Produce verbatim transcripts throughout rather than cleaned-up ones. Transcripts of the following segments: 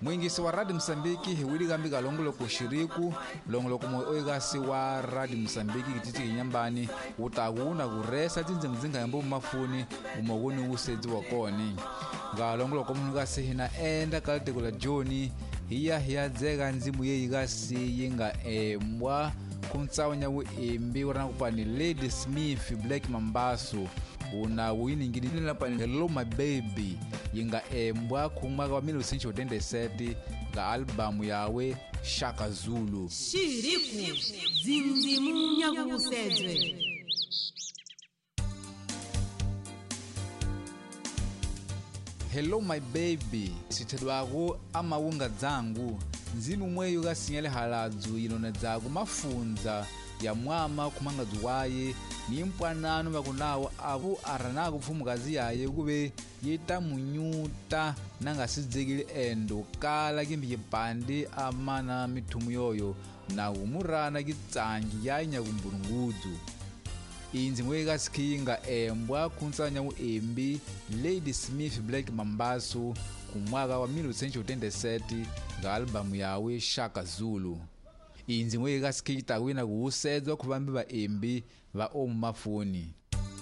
Mwingisi wa Radio Msambiki hiwili gambi kalongolo kushiriku longolo kumo oigasi wa Radio Msambiki kititi kinyambani utaguna kuresa tinze mzinga yambo mafuni umoguni usezi wakoni ngalongolo komunugasi hina enda kalite kula Joni hiya hiya zega nzimu ye igasi yinga embwa kunsawanya wu imbi wana kupani Lady Smith Black Mambasu una wini ngini nila pani Hello My Baby yinga embwa kumwaka wa mili usinchi utende seti ga albamu yawe Shaka Zulu Shiriku Zimzimu Nyagu Sedwe. Hello My Baby sitedwago ama wunga zangu nzimu mweyo gasinyele halazu inone zagu mafunza ya mwama kumanga zuwaye ni mpwanano bakunawo abu aranago pfumukazi yaye kube yita munyuta nanga sizigile endo kala kimbi yipandi amana mithumu yoyo na umurana kitsangi yanya kumbulungudu inzi mwega sikinga embwa kunsanya uembi Lady Smith Black Mambasu kumwaka wa mili usenchi utende seti ga albamu yawe Shaka Zulu inzi mwega sikita wina kuusedzwa kubambi ba embi ba omu mafuni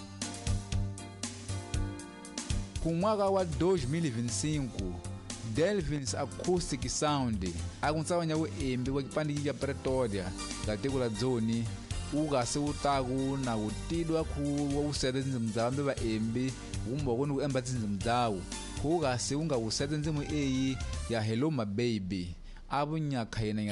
kumwaka wa dois mil e vinte e cinco Delvin's Acoustic Sound akunsawanya uembi wa kipandiki cha Pretoria gatekula zoni ugase utaku na utidwa ku usede nzimu zambe ba embi umbo koni kuemba nzimu zawo ugase unga usede nzimu eyi ya Hello My Baby abunya khayena